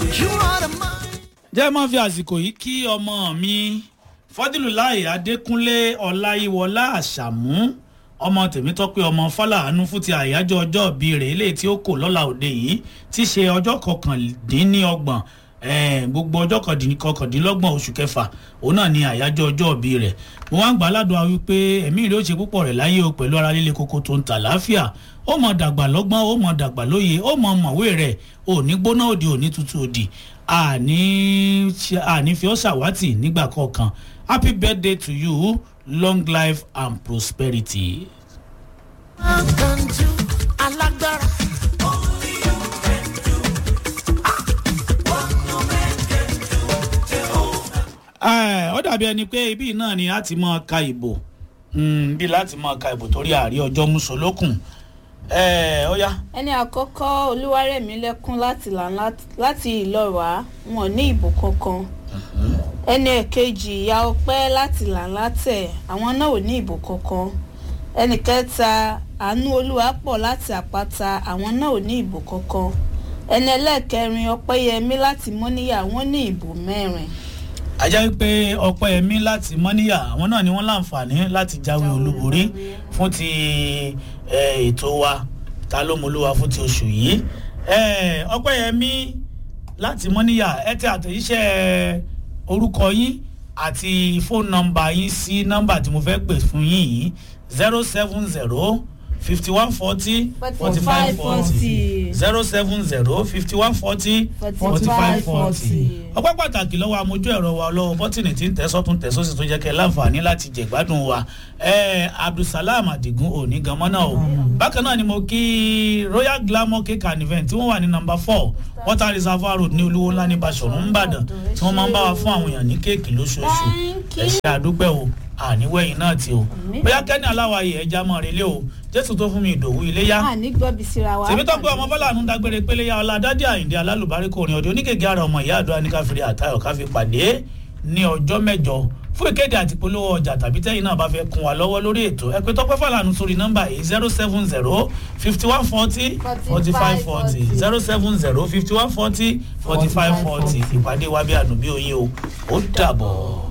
jẹ́ máa fi àsìkò yìí kí ọmọ mi Fọdílùláì Adékúnlé Ọláyíwọlá Àṣàmú ọmọ Tèmítọ́pẹ́ ọmọ Fálàánú fún ti àyájọ́ ọjọ́ ìbí rẹ̀ eléyìí tí ó kò lọ́la òde yìí tí ṣe ọjọ́ 29 gbogbo ọjọ́ 29 oṣù kẹfà òun náà ni àyájọ́ ọjọ́ ìbí rẹ̀ mo wá ń gbà ládùúgbò wípé ẹ̀mí rẹ̀ ó ṣe púpọ̀ rẹ̀ láyé o pẹ̀lú ara líle koko tó ń tà láàfíà ó mọ̀ dàgbà lọ́gbọ́n ó mọ̀ dàgbà lóye ó mọ̀ mọ̀wé rẹ̀ ò ní gbóná òdì ò ní tutù òdì àní fi ọ́ ṣàwátì nígbà kọ̀ọ̀kan. Happy birthday to you, long life and prosperity. Ó dàbí ẹni pé ibi náà ni a ti máa ka ìbò bí láti máa ka ìbò torí àárí ọjọ́ mùsùlùkùn. Ó yá. Ẹni àkọ́kọ́ Olúwarẹ̀mílẹ́kún láti Ìlọ́wà wọn ní ìbò kankan. Ẹni èkejì Ìyá Ọpẹ́ láti Làǹlátẹ̀ àwọn náà ò ní ìbò kankan. Ẹni kẹta Àánú Olúwapọ̀ láti Àpáta àwọn náà ò ní ìbò kankan. Ẹni ẹlẹ́ẹ̀kẹrin Ọpẹ́yẹmí láti Mọ́níyà wọ́n ní ìbò 4. Ajá wípé Ọpẹ́yẹmí láti Mọ́níyà àwọn náà ni wọ́n láǹfààní láti jáwé olúborí fún ti ètò wa ta ló mọlúwa fún ti oṣù yìí. Ọpẹ́yẹmí láti Mọ́níyà ẹ tẹ àtẹ̀jíṣẹ́ orúkọ yín àti fóònù nọ́mbà yín sí nọ́mbà tí mo fẹ́ pè fún yín yìí 070 5140 4540 070 5140 4540. Ọpẹ́ pàtàkì lọ́wọ́ amójú ẹ̀rọ wa lọ́wọ́ bọ́tìnì tí ń tẹ̀sọ́tún tẹ̀sọ́sì tó jẹ́ kẹ́ láǹfààní láti jẹ̀gbádùn wa Abdulsalam Adigun òní gan-an náà o. Bákan náà ni mo kí Royal Glamour Cake and Event tí wọ́n wà ní number 4 Water Reservoir Road ní Olúwo ńlá ní Basọ̀run Ìbàdàn tí wọ́n máa ń bá wa fún àwọn èèyàn ní kéèkì lóṣooṣù. Ẹ ṣé àdúpẹ́ o àníwẹ̀yìn náà tí o bóyá kẹ́ni aláwàyè ẹja mọ́ relé o Jésù tó fún mi Ìdòwú Iléyá Tèmítọ́pẹ́ ọmọ Fálàánú dágbére péléyà ọlá dádì Àyìndé alálùbáríkò orin ọdún oníkèké ara ọmọ ìyá àdúrà ní káfíńrí àtayọ̀ káfí pàdé ní ọjọ́ mẹ́jọ fún ìkéde àti polówó ọjà tàbí tẹ́yìn náà bá fẹ́ kún wa lọ́wọ́ lórí ètò ẹ pè Tọ́pẹ́ Fálàánú sórí nọ́mbà 070 5140 4540 070 5140 4540 ìpàdé wa bí àdùnbí oyin o ó dàbọ̀.